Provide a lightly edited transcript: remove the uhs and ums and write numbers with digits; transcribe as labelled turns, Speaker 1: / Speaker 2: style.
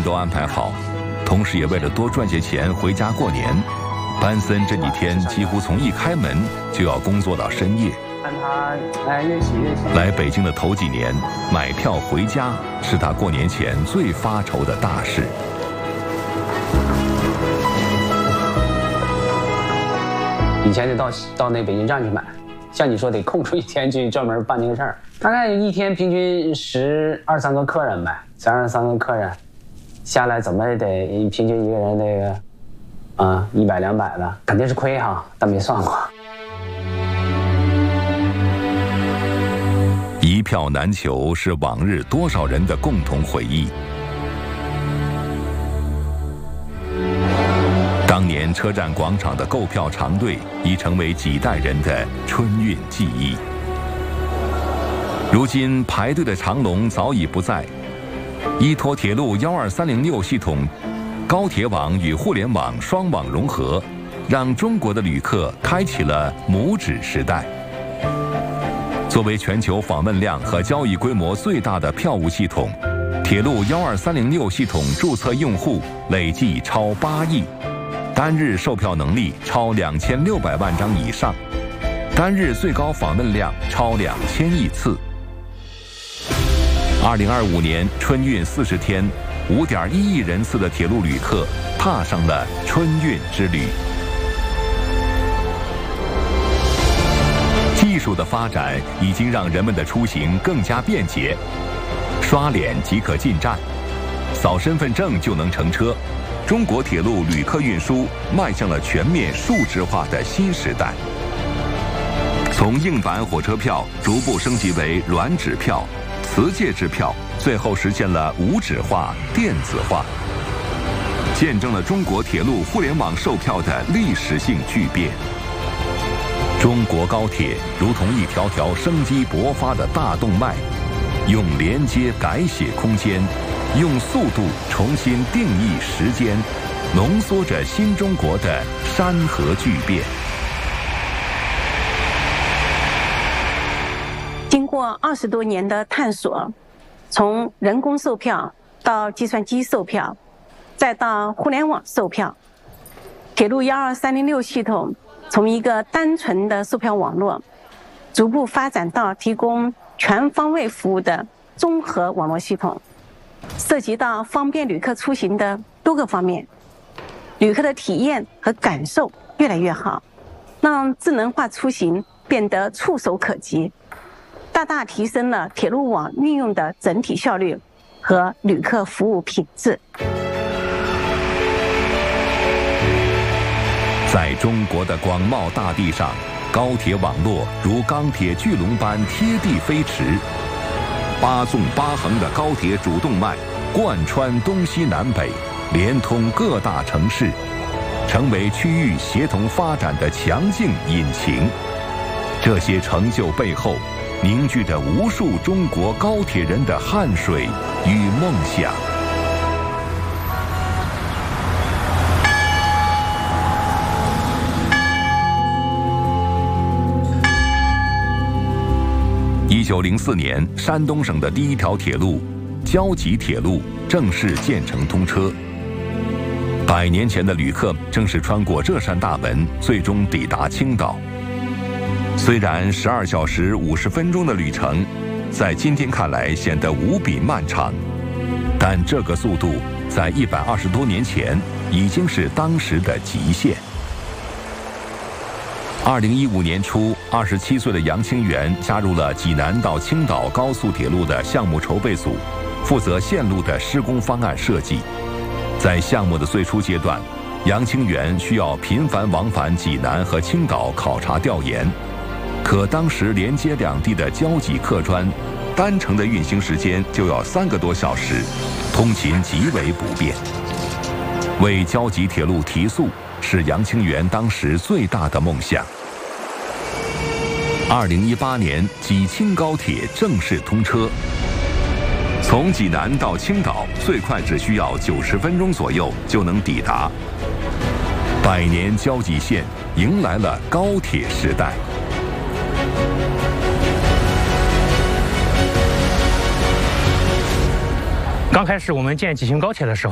Speaker 1: 都安排好，同时也为了多赚些钱回家过年，班森这几天几乎从一开门就要工作到深夜。
Speaker 2: 看他越洗越洗。
Speaker 1: 来北京的头几年，买票回家是他过年前最发愁的大事。
Speaker 2: 以前得到那北京站去买，像你说得空出一天去专门办这个事儿。大概一天平均12、13个客人呗，12、13个客人，下来怎么也得平均一个人这个100、200的，肯定是亏哈，但没算过。
Speaker 1: 一票难求是往日多少人的共同回忆。当年车站广场的购票长队已成为几代人的春运记忆。如今排队的长龙早已不在，依托铁路12306系统，高铁网与互联网双网融合，让中国的旅客开启了拇指时代。作为全球访问量和交易规模最大的票务系统，铁路12306系统注册用户累计超8亿，单日售票能力超2600万张以上，单日最高访问量超2000亿次。2025年春运40天，5.1亿人次的铁路旅客踏上了春运之旅。技术的发展已经让人们的出行更加便捷，刷脸即可进站，扫身份证就能乘车。中国铁路旅客运输迈向了全面数字化的新时代。从硬板火车票逐步升级为软纸票、磁介质票，最后实现了无纸化、电子化，见证了中国铁路互联网售票的历史性巨变。中国高铁如同一条条生机勃发的大动脉，用连接改写空间，用速度重新定义时间，浓缩着新中国的山河巨变。
Speaker 3: 经过20多年的探索，从人工售票到计算机售票，再到互联网售票，铁路12306系统从一个单纯的售票网络，逐步发展到提供全方位服务的综合网络系统，涉及到方便旅客出行的多个方面，旅客的体验和感受越来越好，让智能化出行变得触手可及，大大提升了铁路网运用的整体效率和旅客服务品质。
Speaker 1: 在中国的广袤大地上，高铁网络如钢铁巨龙般贴地飞驰，8纵8横的高铁主动脉贯穿东西南北，连通各大城市，成为区域协同发展的强劲引擎。这些成就背后，凝聚着无数中国高铁人的汗水与梦想。1904年，山东省的第一条铁路交集铁路正式建成通车。100年前的旅客正是穿过这扇大门，最终抵达青岛。虽然12小时50分钟的旅程，在今天看来显得无比漫长，但这个速度在120多年前已经是当时的极限。2015年初，27岁的杨清源加入了济南到青岛高速铁路的项目筹备组，负责线路的施工方案设计。在项目的最初阶段，杨清源需要频繁往返济南和青岛考察调研，可当时连接两地的交集客专，单程的运行时间就要3个多小时，通勤极为不便。为交集铁路提速，是杨清源当时最大的梦想。2018年，济青高铁正式通车，从济南到青岛最快只需要90分钟左右就能抵达。100年交集线迎来了高铁时代。
Speaker 4: 刚开始我们建济青高铁的时候，